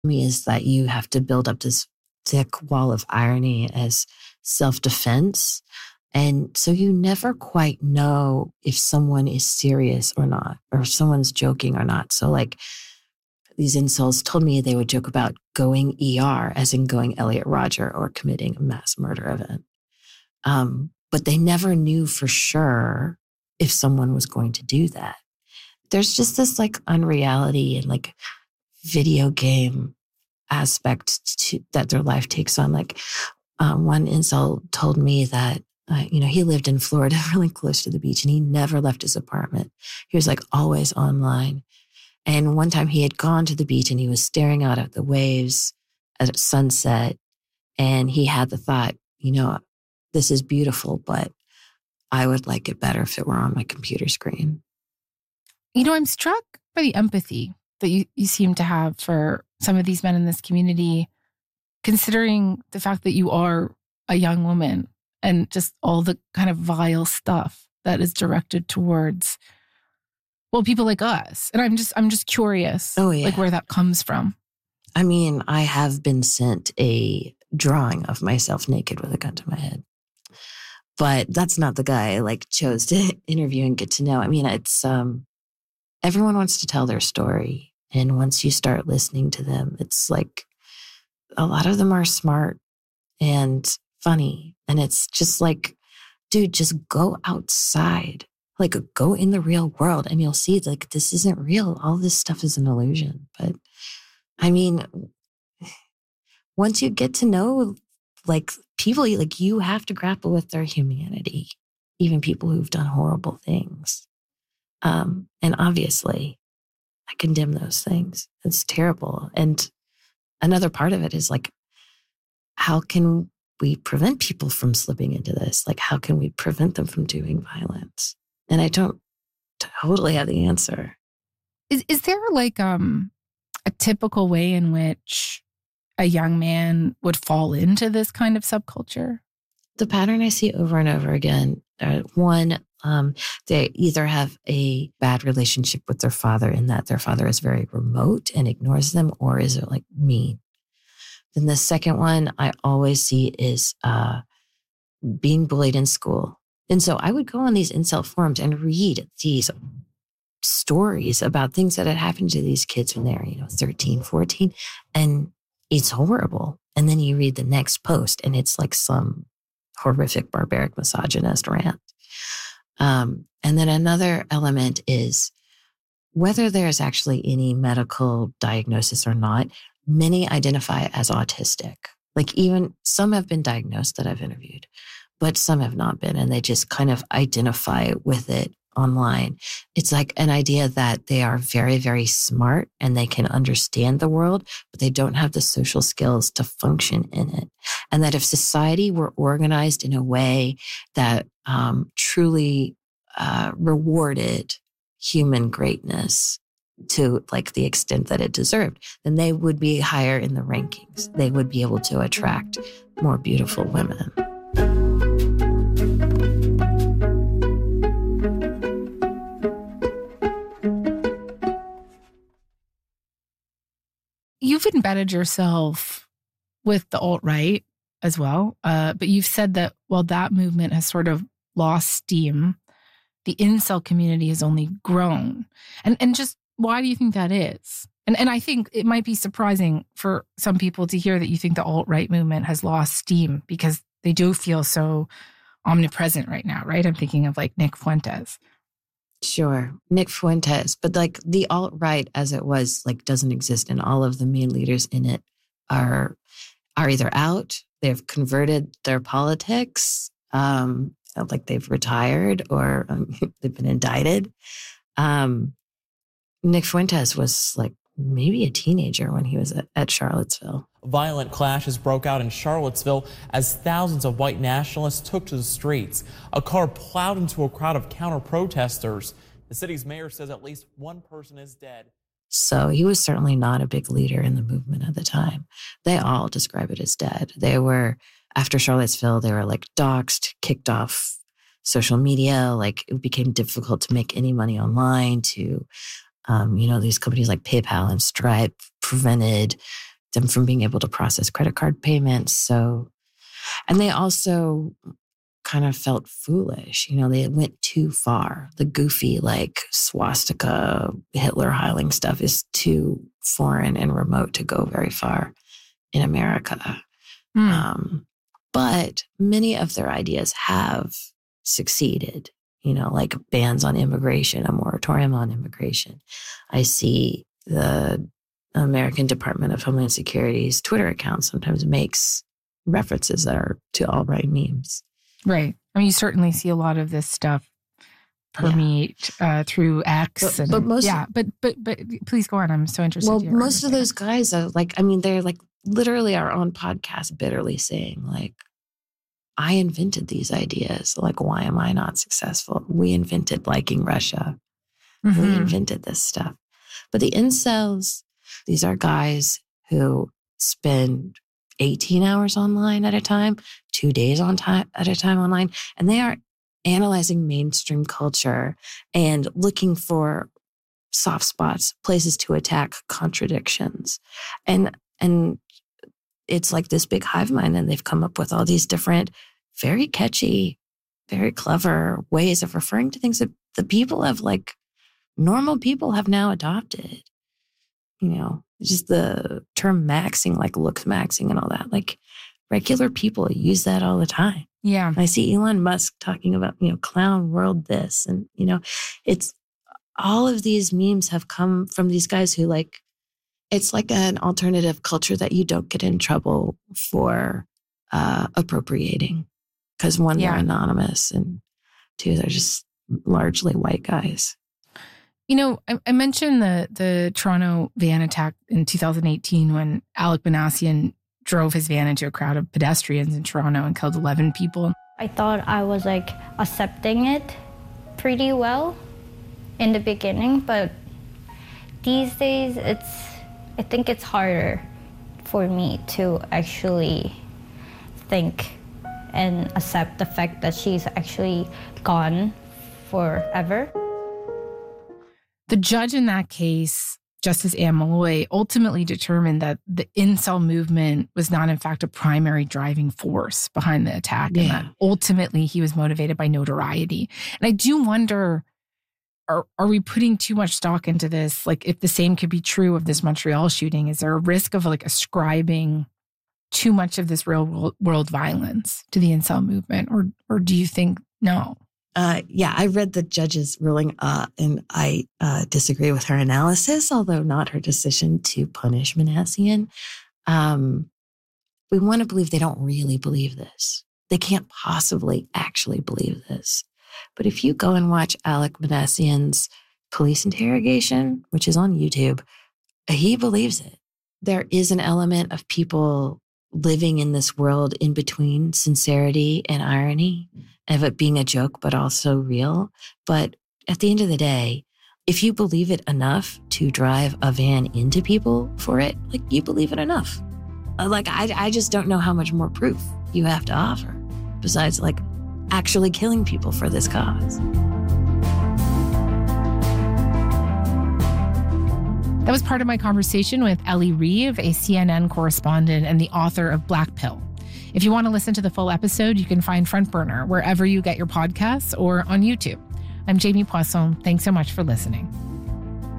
me is that you have to build up this thick wall of irony as self-defense. And so you never quite know if someone is serious or not, or if someone's joking or not. So like these incels told me they would joke about going ER, as in going Elliot Rodger or committing a mass murder event. But they never knew for sure if someone was going to do that. There's just this like unreality and like video game aspect that their life takes on. Like one incel told me that, he lived in Florida, really close to the beach, and he never left his apartment. He was like always online. And one time he had gone to the beach and he was staring out at the waves at sunset. And he had the thought, this is beautiful, but I would like it better if it were on my computer screen. I'm struck by the empathy that you seem to have for some of these men in this community, considering the fact that you are a young woman and just all the kind of vile stuff that is directed towards, people like us. And I'm just curious, like where that comes from. I mean, I have been sent a drawing of myself naked with a gun to my head. But that's not the guy I like chose to interview and get to know. I mean, it's everyone wants to tell their story. And once you start listening to them, it's like a lot of them are smart and funny. And it's just like, dude, just go outside. Like go in the real world and you'll see like this isn't real. All this stuff is an illusion. But I mean, once you get to know like people, like you have to grapple with their humanity, even people who've done horrible things. And obviously I condemn those things. It's terrible. And another part of it is like, how can we prevent people from slipping into this? Like, how can we prevent them from doing violence? And I don't totally have the answer. Is there like a typical way in which a young man would fall into this kind of subculture? The pattern I see over and over again, one, they either have a bad relationship with their father in that their father is very remote and ignores them, or is it like mean? Then the second one I always see is being bullied in school. And so I would go on these incel forums and read these stories about things that had happened to these kids when they were, 13, 14, and it's horrible. And then you read the next post and it's like some horrific, barbaric, misogynist rant. And then another element is whether there's actually any medical diagnosis or not, many identify as autistic. Like even some have been diagnosed that I've interviewed, but some have not been. And they just kind of identify with it online. It's like an idea that they are very, very smart and they can understand the world, but they don't have the social skills to function in it. And that if society were organized in a way that truly rewarded human greatness to like the extent that it deserved, then they would be higher in the rankings. They would be able to attract more beautiful women. You've embedded yourself with the alt-right as well, but you've said that while that movement has sort of lost steam, the incel community has only grown. And just why do you think that is? And I think it might be surprising for some people to hear that you think the alt-right movement has lost steam because they do feel so omnipresent right now, right? I'm thinking of like Nick Fuentes. Sure, Nick Fuentes, but like the alt-right as it was like doesn't exist, and all of the main leaders in it are either out, they've converted their politics, like they've retired, or they've been indicted. Nick Fuentes was like maybe a teenager when he was at Charlottesville. Violent clashes broke out in Charlottesville as thousands of white nationalists took to the streets. A car plowed into a crowd of counter-protesters. The city's mayor says at least one person is dead. So he was certainly not a big leader in the movement at the time. They all describe it as dead. They were, after Charlottesville, they were like doxxed, kicked off social media. Like it became difficult to make any money online to, these companies like PayPal and Stripe prevented them from being able to process credit card payments. So, and they also kind of felt foolish. You know, they went too far. The goofy, like swastika, Hitler Heiling stuff is too foreign and remote to go very far in America. But many of their ideas have succeeded, you know, like bans on immigration, a moratorium on immigration. I see the American Department of Homeland Security's Twitter account sometimes makes references that are to alt-right memes. Right. I mean, you certainly see a lot of this stuff permeate through X. But please go on. I'm so interested. Well, most of those guys are like, I mean, they're like literally are on podcasts bitterly saying like, I invented these ideas. Like, why am I not successful? We invented liking Russia. Mm-hmm. We invented this stuff. But the incels, these are guys who spend 18 hours online at a time, 2 days at a time online, and they are analyzing mainstream culture and looking for soft spots, places to attack, contradictions. And it's like this big hive mind, and they've come up with all these different, very catchy, very clever ways of referring to things that the people have, like, normal people have now adopted. You know, just the term maxing, like looks maxing and all that. Like, regular people use that all the time. Yeah. I see Elon Musk talking about, you know, clown world this. And, you know, it's all of these memes have come from these guys who, like, it's like an alternative culture that you don't get in trouble for appropriating. Because one, they're anonymous, and two, they're just largely white guys. You know, I mentioned the Toronto van attack in 2018 when Alec Minassian drove his van into a crowd of pedestrians in Toronto and killed 11 people. I thought I was like accepting it pretty well in the beginning, but these days I think it's harder for me to actually think and accept the fact that she's actually gone forever. The judge in that case, Justice Anne Malloy, ultimately determined that the incel movement was not, in fact, a primary driving force behind the attack, and that ultimately he was motivated by notoriety. And I do wonder, are we putting too much stock into this? Like, if the same could be true of this Montreal shooting, is there a risk of like ascribing too much of this real world violence to the incel movement, or do you think no? I read the judge's ruling, and I disagree with her analysis, although not her decision to punish Minassian. We want to believe they don't really believe this. They can't possibly actually believe this. But if you go and watch Alec Minassian's police interrogation, which is on YouTube, he believes it. There is an element of people living in this world in between sincerity and irony, of it being a joke, but also real. But at the end of the day, if you believe it enough to drive a van into people for it, like, you believe it enough. Like, I just don't know how much more proof you have to offer besides, like, actually killing people for this cause. That was part of my conversation with Ellie Reeve, a CNN correspondent and the author of Black Pill. If you want to listen to the full episode, you can find Front Burner wherever you get your podcasts or on YouTube. I'm Jamie Poisson. Thanks so much for listening.